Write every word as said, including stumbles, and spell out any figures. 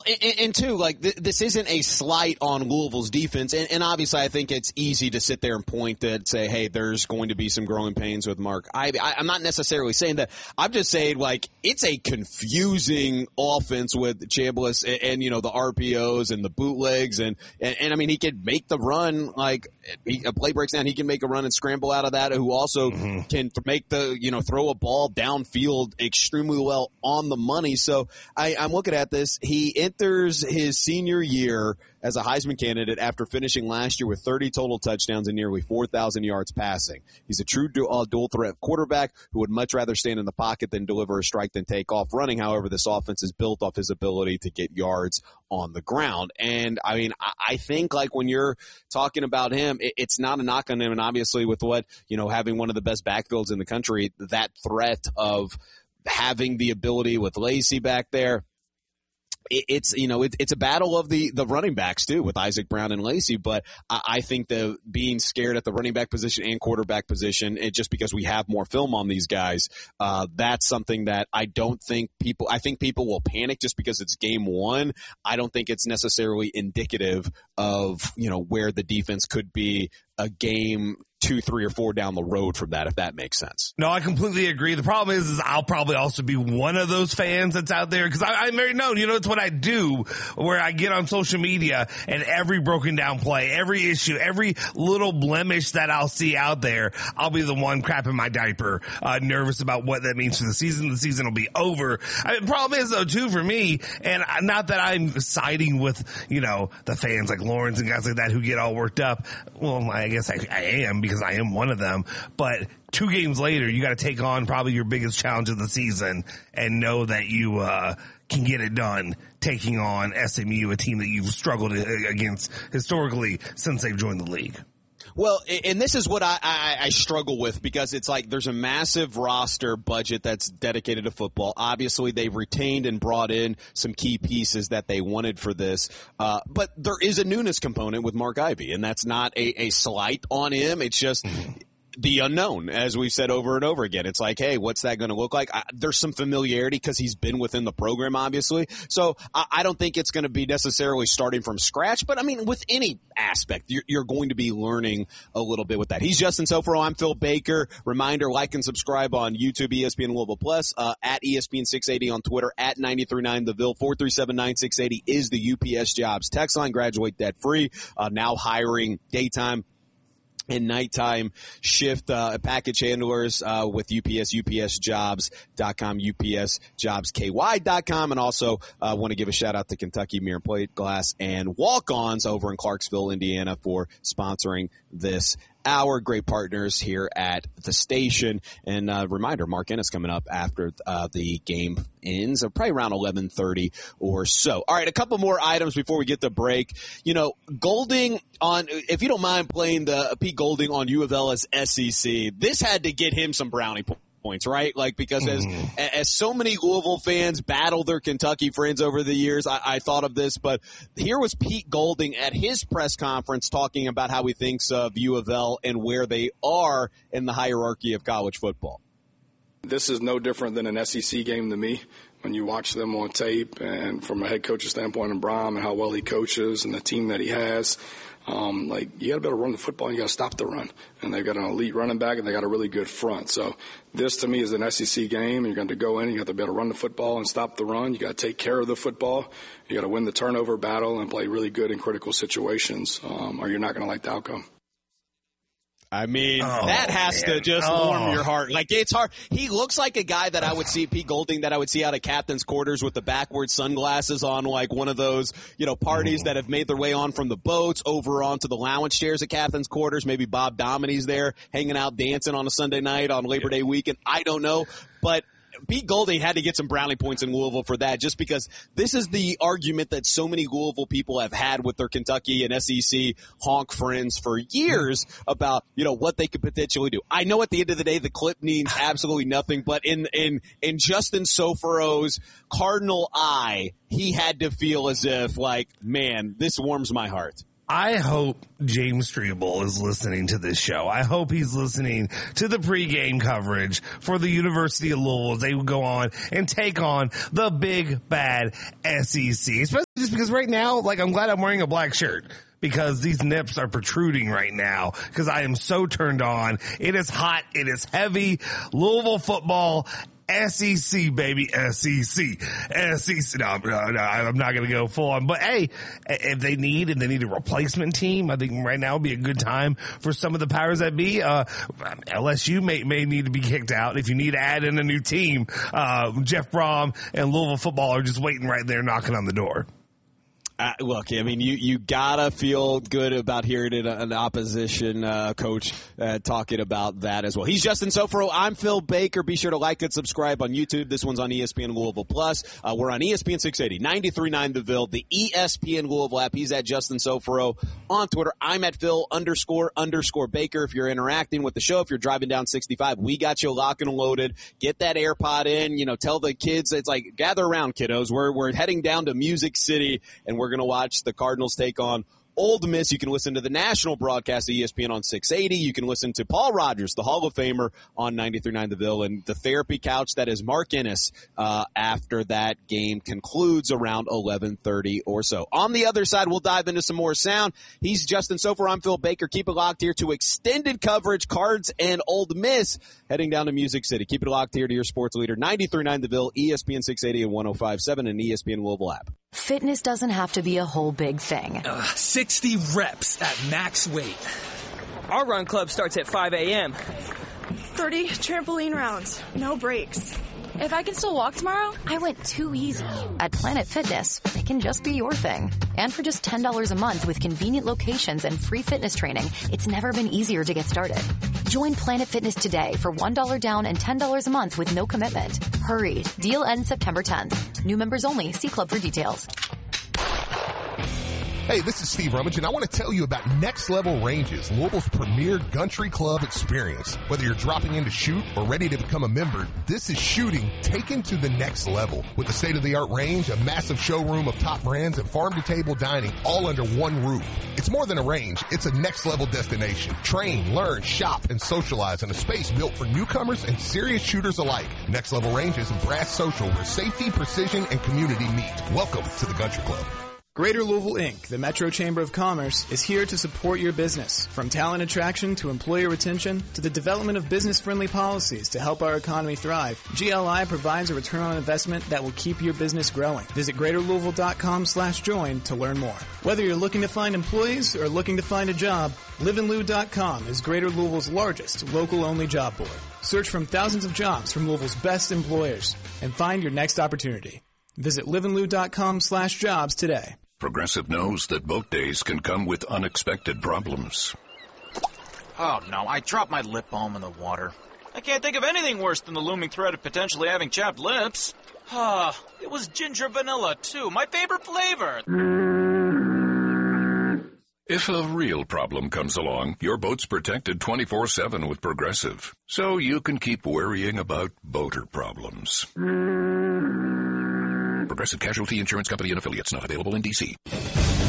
and, and two, like th- this isn't a slight on Louisville's defense, and, and obviously I think it's easy to sit there and point that say, hey, there's going to be some growing pains with Mark Ivey. I, I'm not necessarily saying that. I'm just saying like it's a confusing offense with Chambliss and, and you know the R P Os and the bootlegs, and, and and I mean he could make the run like he, a play breaks down, he can make a run and scramble out of that. Who also mm-hmm. can make the you know throw a ball downfield extremely well on the money. So I, I'm looking at this. He enters his senior year as a Heisman candidate after finishing last year with thirty total touchdowns and nearly four thousand yards passing. He's a true du- uh, dual threat quarterback who would much rather stand in the pocket than deliver a strike than take off running. However, this offense is built off his ability to get yards on the ground. And I mean, I, I think like when you're talking about him, it, it's not a knock on him. And obviously with what, you know, having one of the best backfields in the country, that threat of having the ability with Lacy back there, it's, you know, it, it's a battle of the, the running backs too with Isaac Brown and Lacy. But I, I think the being scared at the running back position and quarterback position, it just because we have more film on these guys, uh, that's something that I don't think people, I think people will panic just because it's game one. I don't think it's necessarily indicative of, you know, where the defense could be a game two, three, or four down the road from that, if that makes sense. No, I completely agree. The problem is, is I'll probably also be one of those fans that's out there because I'm very known. You know, it's what I do where I get on social media and every broken down play, every issue, every little blemish that I'll see out there, I'll be the one crapping my diaper, uh, nervous about what that means for the season. The season will be over. I mean, the problem is though too for me, and not that I'm siding with, you know, the fans like Lawrence and guys like that who get all worked up. Well, I guess I, I am because I am one of them, but two games later, you got to take on probably your biggest challenge of the season and know that you, uh, can get it done taking on S M U, a team that you've struggled against historically since they've joined the league. Well, and this is what I, I, I struggle with because it's like there's a massive roster budget that's dedicated to football. Obviously, they've retained and brought in some key pieces that they wanted for this. Uh, but there is a newness component with Mark Ivey, and that's not a, a slight on him. It's just the unknown, as we've said over and over again. It's like, hey, what's that going to look like? I, there's some familiarity because he's been within the program, obviously. So I, I don't think it's going to be necessarily starting from scratch. But, I mean, with any aspect, you're, you're going to be learning a little bit with that. He's Justin Soforo. I'm Phil Baker. Reminder, like and subscribe on YouTube, E S P N Louisville Plus, uh, at E S P N six eighty on Twitter, at nine three nine The Ville. four three seven, nine six eight zero is the U P S Jobs text line. Graduate debt free. Uh, now hiring daytime and nighttime shift uh, package handlers uh, with U P S, U P S jobs dot com, U P S jobs K Y dot com, and also uh, want to give a shout out to Kentucky Mirror Plate Glass and Walk-Ons over in Clarksville, Indiana, for sponsoring this hour. Great partners here at the station. And uh, reminder, Mark Ennis coming up after uh, the game ends, or probably around eleven thirty or so. All right, a couple more items before we get the break. You know, Golding on, if you don't mind playing the Pete Golding on U of L as S E C, this had to get him some brownie points. Points, right? Like, because as mm. as so many Louisville fans battle their Kentucky friends over the years, I, I thought of this, but here was Pete Golding at his press conference talking about how he thinks of U of L and where they are in the hierarchy of college football. This is no different than an S E C game to me. When you watch them on tape, and from a head coach's standpoint, and Brom and how well he coaches and the team that he has, um, like you got to be able to run the football, and you got to stop the run. And they've got an elite running back, and they got a really good front. So this to me is an S E C game. And you're going to go in, you got to be able to run the football and stop the run. You got to take care of the football. You got to win the turnover battle and play really good in critical situations, um, or you're not going to like the outcome. I mean, oh, that has man. to just oh. warm your heart. Like, it's hard. He looks like a guy that I would see, Pete Golding, that I would see out of captain's quarters with the backwards sunglasses on, like one of those, you know, parties mm. that have made their way on from the boats over onto the lounge chairs at captain's quarters. Maybe Bob Dominy's there hanging out, dancing on a Sunday night on Labor Day weekend. I don't know. But Pete Golding had to get some brownie points in Louisville for that, just because this is the argument that so many Louisville people have had with their Kentucky and S E C honk friends for years about, you know, what they could potentially do. I know at the end of the day, the clip means absolutely nothing, but in, in, in Justin Soforo's cardinal eye, he had to feel as if, like, man, this warms my heart. I hope James Strebel is listening to this show. I hope he's listening to the pregame coverage for the University of Louisville as they will go on and take on the big bad S E C. Especially just because right now, like, I'm glad I'm wearing a black shirt because these nips are protruding right now because I am so turned on. It is hot. It is heavy. Louisville football. S E C, baby, S E C, S E C. No, no, no I'm not going to go full on. But, hey, if they need and they need a replacement team, I think right now would be a good time for some of the powers that be. Uh, L S U may, may need to be kicked out. If you need to add in a new team, uh, Jeff Brom and Louisville football are just waiting right there knocking on the door. Uh, look, I mean, you, you gotta feel good about hearing it, an opposition uh, coach uh, talking about that as well. He's Justin Sofro. I'm Phil Baker. Be sure to like and subscribe on YouTube. This one's on E S P N Louisville Plus. Uh, we're on E S P N six eighty, ninety-three point nine The Ville, the E S P N Louisville app. He's at Justin Sofro on Twitter. I'm at Phil underscore underscore Baker. If you're interacting with the show, if you're driving down sixty-five, we got you locked and loaded. Get that AirPod in. You know, tell the kids, it's like, gather around, kiddos. We're we're heading down to Music City, and we're We're going to watch the Cardinals take on Old Miss. You can listen to the national broadcast of E S P N on six eighty. You can listen to Paul Rogers, the Hall of Famer, on ninety-three point nine The Ville, and the therapy couch that is Mark Ennis uh, after that game concludes around eleven thirty or so. On the other side, we'll dive into some more sound. He's Justin Sofro. I'm Phil Baker. Keep it locked here to extended coverage, Cards and Old Miss, heading down to Music City. Keep it locked here to your sports leader, ninety-three point nine The Ville, E S P N six eighty and one oh five point seven, and E S P N Louisville app. Fitness doesn't have to be a whole big thing. Uh, sixty reps at max weight. Our run club starts at five a.m. thirty trampoline rounds, no breaks. If I can still walk tomorrow, I went too easy. At Planet Fitness, it can just be your thing. And for just ten dollars a month with convenient locations and free fitness training, it's never been easier to get started. Join Planet Fitness today for one dollar down and ten dollars a month with no commitment. Hurry. Deal ends September tenth. New members only. See club for details. Hey, this is Steve Rummage, and I want to tell you about Next Level Ranges, Louisville's premier country club experience. Whether you're dropping in to shoot or ready to become a member, this is shooting taken to the next level. With a state-of-the-art range, a massive showroom of top brands, and farm-to-table dining all under one roof. It's more than a range. It's a next-level destination. Train, learn, shop, and socialize in a space built for newcomers and serious shooters alike. Next Level Ranges and Brass Social, where safety, precision, and community meet. Welcome to the Country Club. Greater Louisville, Incorporated, the Metro Chamber of Commerce, is here to support your business. From talent attraction to employer retention to the development of business-friendly policies to help our economy thrive, G L I provides a return on investment that will keep your business growing. Visit greater louisville dot com slash join to learn more. Whether you're looking to find employees or looking to find a job, live in lou dot com is Greater Louisville's largest local-only job board. Search from thousands of jobs from Louisville's best employers and find your next opportunity. Visit live in lou dot com slash jobs today. Progressive knows that boat days can come with unexpected problems. Oh, no, I dropped my lip balm in the water. I can't think of anything worse than the looming threat of potentially having chapped lips. Ah, it was ginger vanilla, too, my favorite flavor. If a real problem comes along, your boat's protected twenty-four seven with Progressive, so you can keep worrying about boater problems. Progressive Casualty Insurance Company and Affiliates, not available in D C